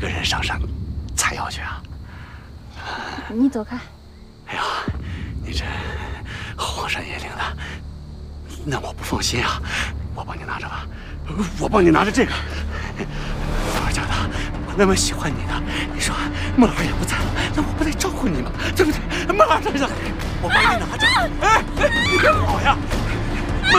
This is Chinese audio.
个人上山采药去啊？ 你走开。 哎呀，你这荒山野岭的，那我不放心啊。我帮你拿着吧，我帮你拿着这个。福尔家的，我那么喜欢你呢，你说孟儿也不在了，那我不得照顾你吗？对不对？孟儿在这，我帮你拿着。哎，你别跑呀！